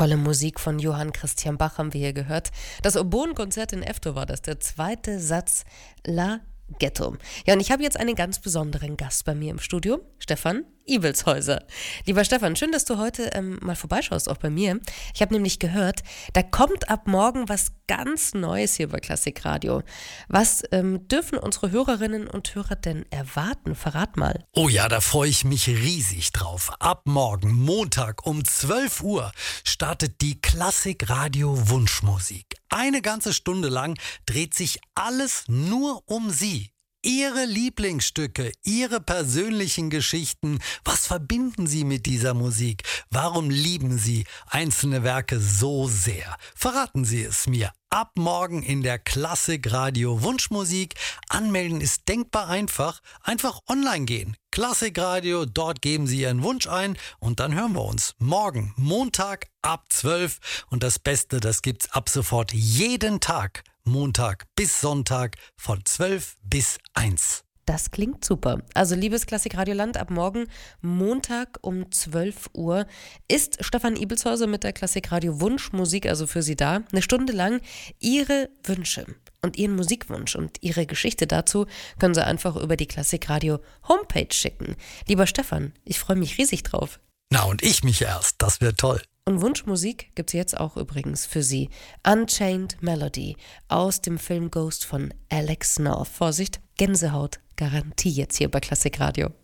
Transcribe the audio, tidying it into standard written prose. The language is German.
Tolle Musik von Johann Christian Bach haben wir hier gehört. Das Oboenkonzert in F-Dur war das, der zweite Satz La Ghetto. Ja, und ich habe jetzt einen ganz besonderen Gast bei mir im Studio, Stefan Ibelshäuser. Lieber Stefan, schön, dass du heute mal vorbeischaust, auch bei mir. Ich habe nämlich gehört, da kommt ab morgen was ganz Neues hier bei Klassikradio. Was dürfen unsere Hörerinnen und Hörer denn erwarten? Verrat mal. Oh ja, da freue ich mich riesig drauf. Ab morgen, Montag um 12 Uhr, startet die Klassikradio Wunschmusik. Eine ganze Stunde lang dreht sich alles nur um Sie. Ihre Lieblingsstücke, Ihre persönlichen Geschichten. Was verbinden Sie mit dieser Musik? Warum lieben Sie einzelne Werke so sehr? Verraten Sie es mir. Ab morgen in der Klassikradio Wunschmusik. Anmelden ist denkbar einfach. Einfach online gehen. Klassikradio, dort geben Sie Ihren Wunsch ein und dann hören wir uns. Morgen, Montag ab 12. Und das Beste, das gibt's ab sofort jeden Tag. Montag bis Sonntag von 12 bis 1. Das klingt super. Also liebes Klassikradioland, ab morgen Montag um 12 Uhr ist Stefan Ibelshäuser mit der Klassikradio Wunschmusik also für Sie da. Eine Stunde lang Ihre Wünsche und Ihren Musikwunsch und Ihre Geschichte dazu können Sie einfach über die Klassikradio Homepage schicken. Lieber Stefan, ich freue mich riesig drauf. Na und ich mich erst, das wird toll. Und Wunschmusik gibt es jetzt auch übrigens für Sie. Unchained Melody aus dem Film Ghost von Alex North. Vorsicht, Gänsehaut, Garantie jetzt hier bei Klassikradio.